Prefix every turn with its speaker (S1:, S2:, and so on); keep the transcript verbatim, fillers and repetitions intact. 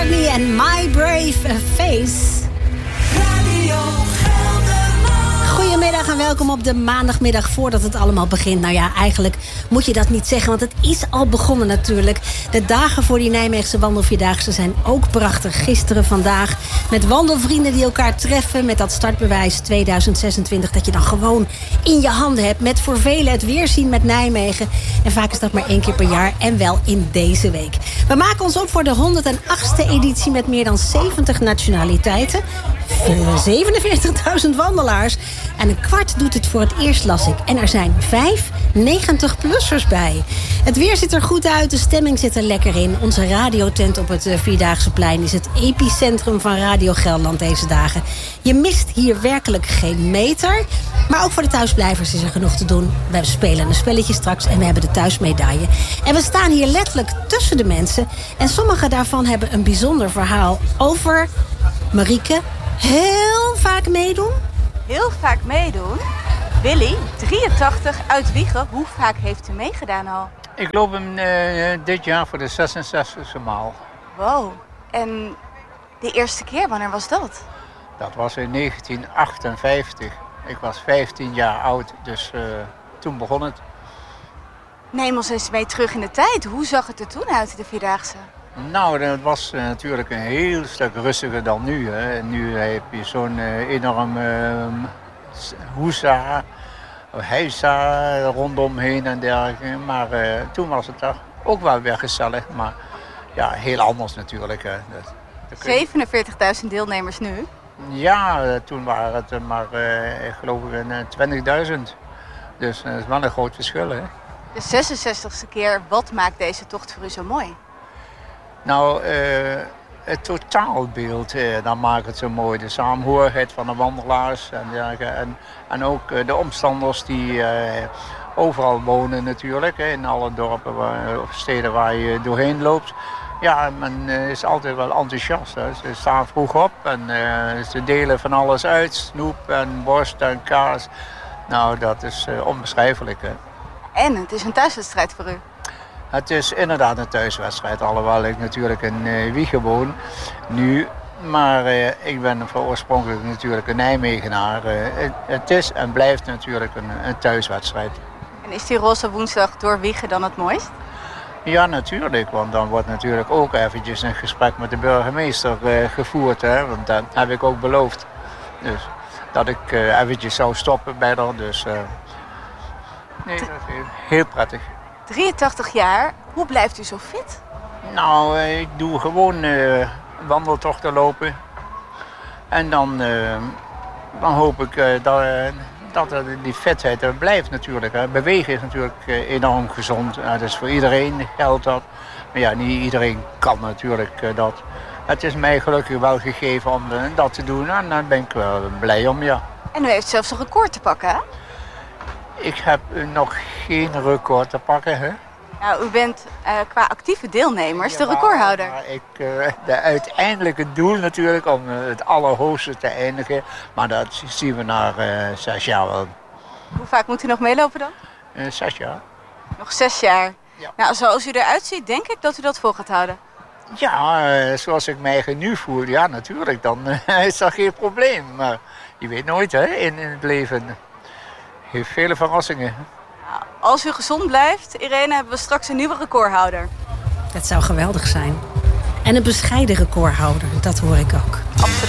S1: McCartney en My Brave Face. Goedemiddag en welkom op de maandagmiddag voordat het allemaal begint. Nou ja, eigenlijk moet je dat niet zeggen, want het is al begonnen natuurlijk. De dagen voor die Nijmeegse wandelvierdaagse zijn ook prachtig. Gisteren, vandaag, met wandelvrienden die elkaar treffen, met dat startbewijs tweeduizend zesentwintig... dat je dan gewoon in je handen hebt. Met voor velen het weerzien met Nijmegen. En vaak is dat maar één keer per jaar en wel in deze week. We maken ons op voor de honderdachtste editie met meer dan zeventig nationaliteiten. zevenenveertigduizend wandelaars. En een kwart doet het voor het eerst, las ik. En er zijn vijf negentig-plussers bij. Het weer ziet er goed uit, de stemming zit er lekker in. Onze radiotent op het Vierdaagse plein is het epicentrum van Radio Gelderland deze dagen. Je mist hier werkelijk geen meter. Maar ook voor de thuisblijvers is er genoeg te doen. We spelen een spelletje straks en we hebben de thuismedaille. En we staan hier letterlijk tussen de mensen. En sommige daarvan hebben een bijzonder verhaal over Marieke. Heel vaak meedoen?
S2: Heel vaak meedoen? Willy, drieëntachtig, uit Wijchen. Hoe vaak heeft u meegedaan al?
S3: Ik loop hem uh, dit jaar voor de zesenzestigste maal.
S2: Wow. En de eerste keer, wanneer was dat?
S3: Dat was in negentien achtenvijftig. Ik was vijftien jaar oud, dus uh, toen begon het.
S2: Neem ons eens mee terug in de tijd. Hoe zag het er toen uit, de Vierdaagse?
S3: Nou, dat was uh, natuurlijk een heel stuk rustiger dan nu. Hè. Nu heb je zo'n uh, enorm uh, hoesa, heisa rondomheen en dergelijke. Maar uh, toen was het toch ook wel weer gezellig. Maar ja, heel anders natuurlijk. Hè. Dat, dat
S2: zevenenveertigduizend deelnemers nu?
S3: Ja, uh, toen waren het uh, maar, uh, ik geloof ik, uh, twintigduizend. Dus uh, dat is wel een groot verschil. Hè.
S2: De zesenzestigste keer, wat maakt deze tocht voor u zo mooi?
S3: Nou, uh, het totaalbeeld, uh, dat maakt het zo mooi. De saamhorigheid van de wandelaars en, dergelijke. en, en ook uh, de omstanders die uh, overal wonen natuurlijk. Hè, in alle dorpen waar, of steden waar je doorheen loopt. Ja, men uh, is altijd wel enthousiast. Hè. Ze staan vroeg op en uh, ze delen van alles uit. Snoep en worst en kaas. Nou, dat is uh, onbeschrijfelijk. Hè.
S2: En het is een thuiswedstrijd voor u.
S3: Het is inderdaad een thuiswedstrijd, alhoewel ik natuurlijk in uh, Wijchen woon nu. Maar uh, ik ben van oorspronkelijk natuurlijk een Nijmegenaar. Uh, het, het is en blijft natuurlijk een, een thuiswedstrijd.
S2: En is die roze woensdag door Wijchen dan het mooist?
S3: Ja, natuurlijk, want dan wordt natuurlijk ook eventjes een gesprek met de burgemeester uh, gevoerd. Hè? Want dat heb ik ook beloofd. Dus dat ik uh, eventjes zou stoppen bij haar. Dus uh, nee, dat is heel, heel prettig.
S2: drieëntachtig jaar, hoe blijft u zo fit?
S3: Nou, ik doe gewoon uh, wandeltochten lopen. En dan, uh, dan hoop ik uh, dat, uh, dat uh, die fitheid er blijft natuurlijk. Hè. Bewegen is natuurlijk uh, enorm gezond. Uh, dat is voor iedereen geldt dat. Maar ja, niet iedereen kan natuurlijk uh, dat. Het is mij gelukkig wel gegeven om uh, dat te doen. En daar ben ik wel blij om, ja.
S2: En u heeft zelfs een record te pakken, hè?
S3: Ik heb nog geen record te pakken, hè?
S2: Nou, u bent uh, qua actieve deelnemers de
S3: ja,
S2: recordhouder.
S3: Maar ik, uh, de uiteindelijke doel natuurlijk om uh, het allerhoogste te eindigen. Maar dat zien we na uh, zes jaar wel.
S2: Hoe vaak moet u nog meelopen dan?
S3: Uh, zes jaar.
S2: Nog zes jaar.
S3: Ja.
S2: Nou, zoals u eruit ziet, denk ik dat u dat vol gaat houden.
S3: Ja, uh, zoals ik mij nu voel, ja natuurlijk, dan uh, is dat geen probleem. Maar je weet nooit, hè, in, in het leven. Heeft vele verrassingen.
S2: Nou, als u gezond blijft, Irene, hebben we straks een nieuwe recordhouder.
S1: Dat zou geweldig zijn. En een bescheiden recordhouder, dat hoor ik ook.